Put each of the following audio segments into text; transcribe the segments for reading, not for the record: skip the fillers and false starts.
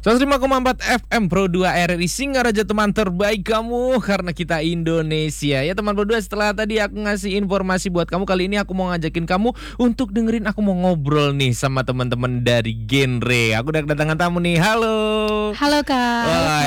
105,4 FM Pro 2 RRI Singaraja, teman terbaik kamu karena kita Indonesia. Ya teman Pro 2, setelah tadi aku ngasih informasi buat kamu, kali ini aku mau ngajakin kamu untuk dengerin, aku mau ngobrol nih sama teman-teman dari genre. Aku udah kedatangan tamu nih. Halo. Halo Kak.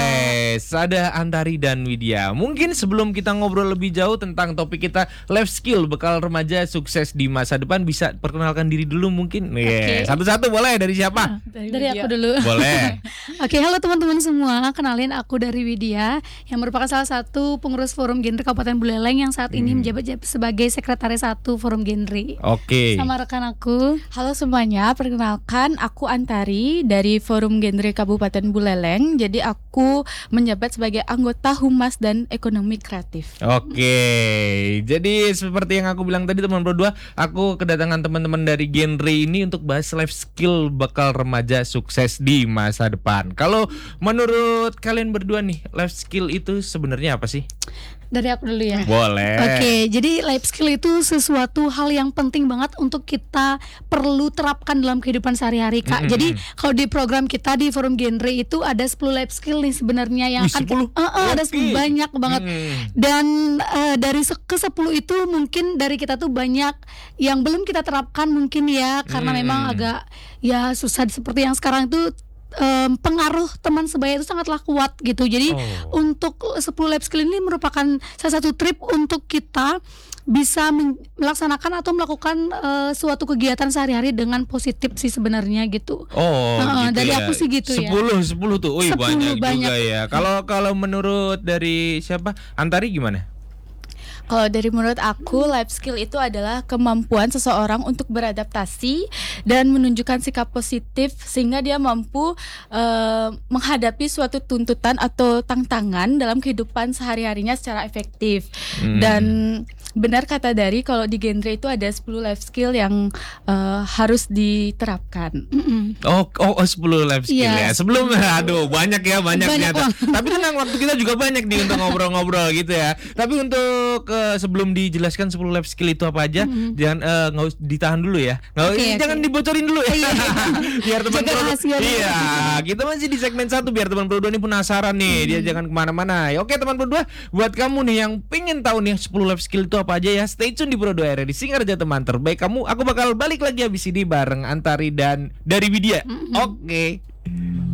Ada Antari dan Widya. Mungkin sebelum kita ngobrol lebih jauh tentang topik kita life skill bekal remaja sukses di masa depan, bisa perkenalkan diri dulu mungkin. Okay. Satu-satu boleh, dari siapa? Dari aku dulu. Boleh. Oke, halo teman-teman semua. Kenalin, aku dari Widya yang merupakan salah satu pengurus Forum Genre Kabupaten Buleleng yang saat ini menjabat sebagai Sekretaris 1 Forum Genre. Oke. Sama rekan aku. Halo semuanya, perkenalkan aku Antari dari Forum Genre Kabupaten Buleleng. Jadi aku menjabat sebagai anggota Humas dan Ekonomi Kreatif. Oke. Jadi seperti yang aku bilang tadi teman berdua, aku kedatangan teman-teman dari genre ini untuk bahas life skill bakal remaja sukses di masa depan. Kalau menurut kalian berdua nih, life skill itu sebenarnya apa sih? Dari aku dulu ya. Boleh. Oke, jadi life skill itu sesuatu hal yang penting banget untuk kita perlu terapkan dalam kehidupan sehari-hari, Kak. Jadi kalau di program kita di Forum Genre itu ada 10 life skill nih sebenarnya yang akan ada banyak banget. Dan dari ke-10 itu mungkin dari kita tuh banyak yang belum kita terapkan mungkin ya, karena memang agak ya susah seperti yang sekarang itu. Pengaruh teman sebaya itu sangatlah kuat gitu. Jadi untuk 10 life skill ini merupakan salah satu trip untuk kita bisa melaksanakan atau melakukan suatu kegiatan sehari-hari dengan positif sih sebenarnya gitu. Gitu dari ya. aku sih gitu 10 tuh. 10 banyak banyak juga ya. Kalau menurut dari siapa? Antari gimana? Kalau dari menurut aku, life skill itu adalah kemampuan seseorang untuk beradaptasi dan menunjukkan sikap positif sehingga dia mampu menghadapi suatu tuntutan atau tantangan dalam kehidupan sehari-harinya secara efektif. Dan benar kata Dari, kalau di genre itu ada 10 life skill yang harus diterapkan. 10 life skill ya. Sebelum banyak ternyata. Tapi tenang, waktu kita juga banyak nih untuk ngobrol-ngobrol gitu ya. Tapi untuk sebelum dijelaskan 10 life skill itu apa aja, jangan nggak usah ditahan dulu ya. Jangan dibocorin dulu ya. Biar teman Pro. Iya, kita masih di segmen 1 biar teman Pro 2 ini penasaran nih. Dia jangan kemana-mana. Oke teman Pro 2, buat kamu nih yang pengen tahu nih 10 life skill itu apa aja ya, stay tune di Pro 2 RRI Singaraja, teman terbaik kamu. Aku bakal balik lagi habis ini bareng Antari dan dari Widya. Oke.